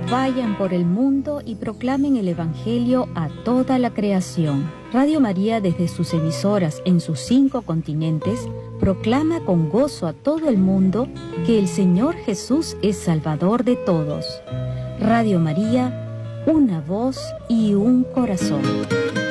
Vayan por el mundo y proclamen el Evangelio a toda la creación. Radio María, desde sus emisoras en sus 5 continentes, proclama con gozo a todo el mundo que el Señor Jesús es Salvador de todos. Radio María, una voz y un corazón.